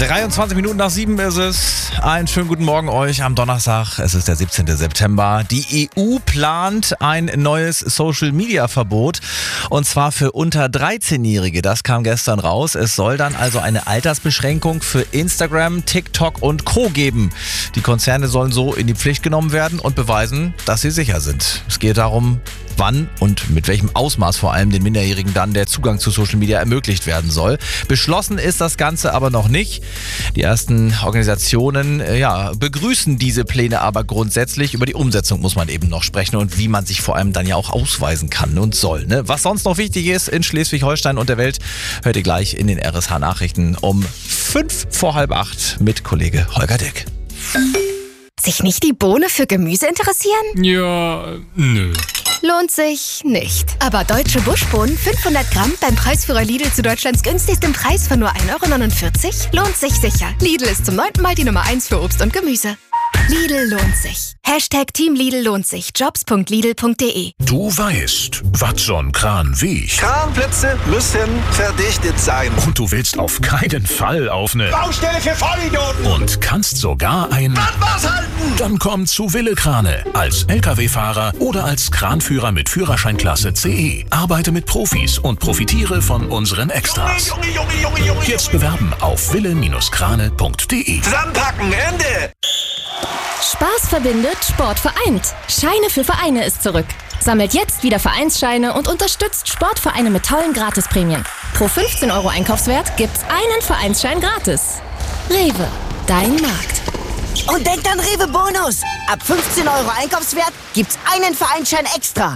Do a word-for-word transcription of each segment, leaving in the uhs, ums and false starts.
dreiundzwanzig Minuten nach sieben ist es. Einen schönen guten Morgen euch am Donnerstag. Es ist der siebzehnten September. Die E U plant ein neues Social-Media-Verbot und zwar für unter dreizehnjährige. Das kam gestern raus. Es soll dann also eine Altersbeschränkung für Instagram, TikTok und Co. geben. Die Konzerne sollen so in die Pflicht genommen werden und beweisen, dass sie sicher sind. Es geht darum, wann und mit welchem Ausmaß vor allem den Minderjährigen dann der Zugang zu Social Media ermöglicht werden soll. Beschlossen ist das Ganze aber noch nicht. Die ersten Organisationen ja, begrüßen diese Pläne aber grundsätzlich. Über die Umsetzung muss man eben noch sprechen und wie man sich vor allem dann ja auch ausweisen kann und soll. Ne? Was sonst noch wichtig ist in Schleswig-Holstein und der Welt, hört ihr gleich in den R S H-Nachrichten um fünf vor halb acht mit Kollege Holger Dilk. Sich nicht die Bohne für Gemüse interessieren? Ja, nö. Lohnt sich nicht. Aber deutsche Buschbohnen fünfhundert Gramm beim Preisführer Lidl zu Deutschlands günstigstem Preis von nur ein Euro neunundvierzig lohnt sich sicher. Lidl ist zum neunten Mal die Nummer eins für Obst und Gemüse. Lidl lohnt sich. Hashtag Team Lidl lohnt sich. Jobs punkt lidl punkt de. Du weißt, was so ein Kran wiegt. Kranplätze müssen verdichtet sein. Und du willst auf keinen Fall auf eine Baustelle für Vollidioten. Und kannst sogar ein Was halten? Dann komm zu Wille Krane. Als L K W-Fahrer oder als Kranführer mit Führerscheinklasse C E. Arbeite mit Profis und profitiere von unseren Extras. Junge, Junge, Junge, Junge, Jetzt bewerben auf wille Krane punkt de. Zusammenpacken, Ende. Spaß verbindet, Sport vereint. Scheine für Vereine ist zurück. Sammelt jetzt wieder Vereinsscheine und unterstützt Sportvereine mit tollen Gratisprämien. Pro fünfzehn Euro Einkaufswert gibt's einen Vereinsschein gratis. Rewe, dein Markt. Und denkt an Rewe Bonus. Ab fünfzehn Euro Einkaufswert gibt's einen Vereinsschein extra.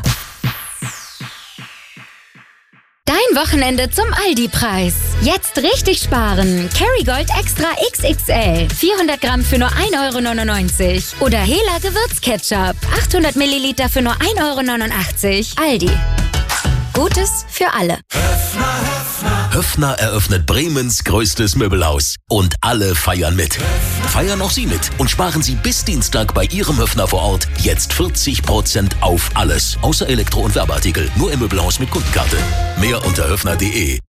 Dein Wochenende zum Aldi-Preis. Jetzt richtig sparen. Kerrygold Extra X X L. vierhundert Gramm für nur ein Euro neunundneunzig. Oder Hela Gewürzketchup. achthundert Milliliter für nur ein Euro neunundachtzig. Aldi. Gutes für alle. Höffner eröffnet Bremens größtes Möbelhaus. Und alle feiern mit. Feiern auch Sie mit und sparen Sie bis Dienstag bei Ihrem Höffner vor Ort jetzt vierzig Prozent auf alles. Außer Elektro- und Werbeartikel. Nur im Möbelhaus mit Kundenkarte. Mehr unter höffner punkt de.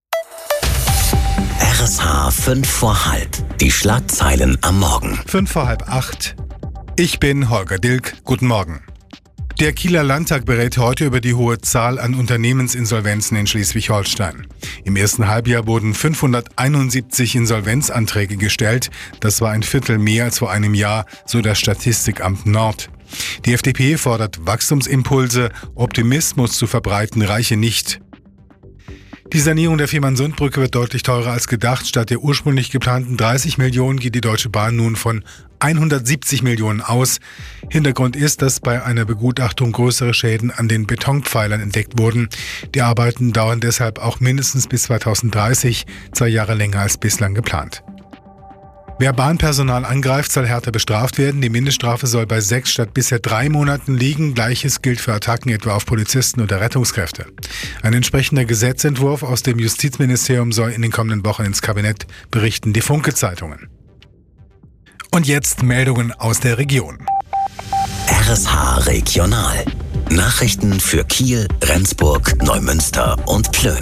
R S H fünf vor halb. Die Schlagzeilen am Morgen. fünf vor halb acht. Ich bin Holger Dilk. Guten Morgen. Der Kieler Landtag berät heute über die hohe Zahl an Unternehmensinsolvenzen in Schleswig-Holstein. Im ersten Halbjahr wurden fünfhunderteinundsiebzig Insolvenzanträge gestellt. Das war ein Viertel mehr als vor einem Jahr, so das Statistikamt Nord. Die F D P fordert Wachstumsimpulse. Optimismus zu verbreiten reiche nicht. Die Sanierung der Fehmarnsundbrücke wird deutlich teurer als gedacht. Statt der ursprünglich geplanten dreißig Millionen geht die Deutsche Bahn nun von hundertsiebzig Millionen aus. Hintergrund ist, dass bei einer Begutachtung größere Schäden an den Betonpfeilern entdeckt wurden. Die Arbeiten dauern deshalb auch mindestens bis zweitausenddreißig, zwei Jahre länger als bislang geplant. Wer Bahnpersonal angreift, soll härter bestraft werden. Die Mindeststrafe soll bei sechs statt bisher drei Monaten liegen. Gleiches gilt für Attacken etwa auf Polizisten oder Rettungskräfte. Ein entsprechender Gesetzentwurf aus dem Justizministerium soll in den kommenden Wochen ins Kabinett, berichten die Funke-Zeitungen. Und jetzt Meldungen aus der Region. R S H Regional. Nachrichten für Kiel, Rendsburg, Neumünster und Plön.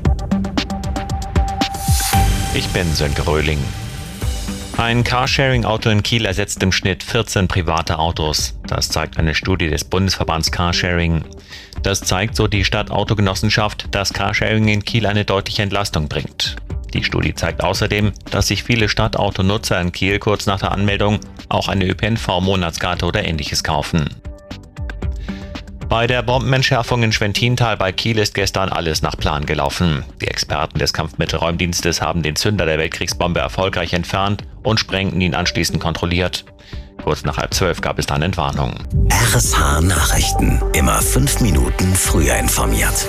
Ich bin Sönke Röhling. Ein Carsharing-Auto in Kiel ersetzt im Schnitt vierzehn private Autos. Das zeigt eine Studie des Bundesverbands Carsharing. Das zeigt, so die Stadtautogenossenschaft, dass Carsharing in Kiel eine deutliche Entlastung bringt. Die Studie zeigt außerdem, dass sich viele Stadtautonutzer in Kiel kurz nach der Anmeldung auch eine Ö P N V-Monatskarte oder ähnliches kaufen. Bei der Bombenentschärfung in Schwentintal bei Kiel ist gestern alles nach Plan gelaufen. Die Experten des Kampfmittelräumdienstes haben den Zünder der Weltkriegsbombe erfolgreich entfernt und sprengten ihn anschließend kontrolliert. Kurz nach halb zwölf gab es dann Entwarnung. R S H Nachrichten. Immer fünf Minuten früher informiert.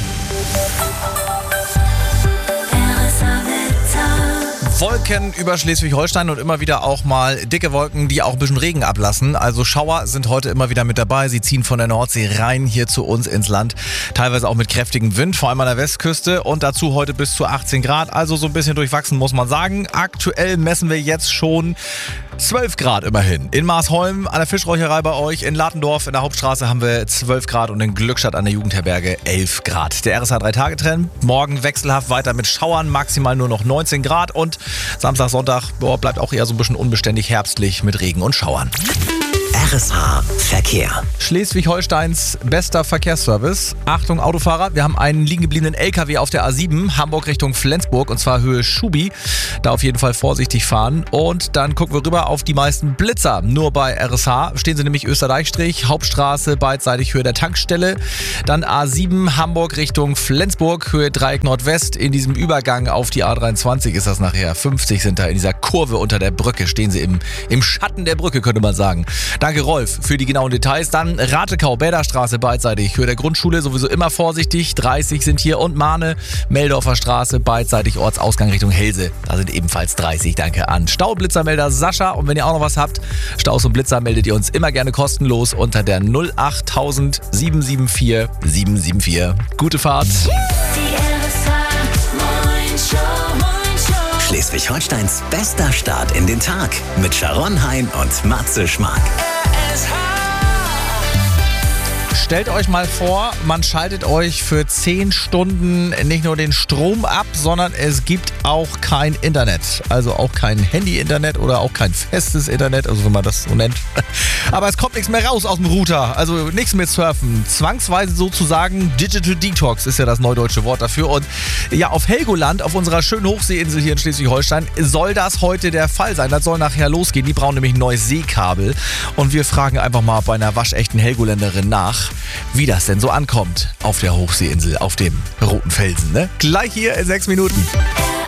Wolken über Schleswig-Holstein und immer wieder auch mal dicke Wolken, die auch ein bisschen Regen ablassen. Also Schauer sind heute immer wieder mit dabei. Sie ziehen von der Nordsee rein hier zu uns ins Land. Teilweise auch mit kräftigem Wind, vor allem an der Westküste. Und dazu heute bis zu achtzehn Grad. Also so ein bisschen durchwachsen, muss man sagen. Aktuell messen wir jetzt schon zwölf Grad immerhin. In Marsholm an der Fischräucherei bei euch, in Latendorf in der Hauptstraße haben wir zwölf Grad und in Glückstadt an der Jugendherberge elf Grad. Der R S H drei Tage Trend, morgen wechselhaft weiter mit Schauern, maximal nur noch neunzehn Grad und Samstag, Sonntag boah, bleibt auch eher so ein bisschen unbeständig herbstlich mit Regen und Schauern. R S H Verkehr. Schleswig-Holsteins bester Verkehrsservice. Achtung Autofahrer, wir haben einen liegen gebliebenen L K W auf der A sieben, Hamburg Richtung Flensburg und zwar Höhe Schubi. Da auf jeden Fall vorsichtig fahren. Und dann gucken wir rüber auf die meisten Blitzer. Nur bei R S H stehen sie nämlich Österdeichstrich, Hauptstraße beidseitig Höhe der Tankstelle. Dann A sieben, Hamburg Richtung Flensburg, Höhe Dreieck Nordwest. In diesem Übergang auf die A dreiundzwanzig ist das nachher. fünfzig sind da in dieser Kurve unter der Brücke. Stehen sie im, im Schatten der Brücke, könnte man sagen. Danke Rolf für die genauen Details. Dann Ratekau, Bäderstraße beidseitig, Höhe der Grundschule, sowieso immer vorsichtig. dreißig sind hier und Mahne, Meldorfer Straße beidseitig, Ortsausgang Richtung Helse. Da sind ebenfalls dreißig. Danke an Staublitzermelder Sascha. Und wenn ihr auch noch was habt, Staus und Blitzer, meldet ihr uns immer gerne kostenlos unter der null acht tausend sieben sieben vier sieben sieben vier. Gute Fahrt. Schleswig-Holsteins bester Start in den Tag mit Sharon Hein und Matze Schmark. Stellt euch mal vor, man schaltet euch für zehn Stunden nicht nur den Strom ab, sondern es gibt auch kein Internet. Also auch kein Handy-Internet oder auch kein festes Internet, also wenn man das so nennt. Aber es kommt nichts mehr raus aus dem Router, also nichts mit Surfen. Zwangsweise sozusagen Digital Detox ist ja das neudeutsche Wort dafür. Und ja, auf Helgoland, auf unserer schönen Hochseeinsel hier in Schleswig-Holstein, soll das heute der Fall sein. Das soll nachher losgehen. Die brauchen nämlich ein neues Seekabel. Und wir fragen einfach mal bei einer waschechten Helgoländerin nach, wie das denn so ankommt auf der Hochseeinsel, auf dem roten Felsen. Ne? Gleich hier in sechs Minuten.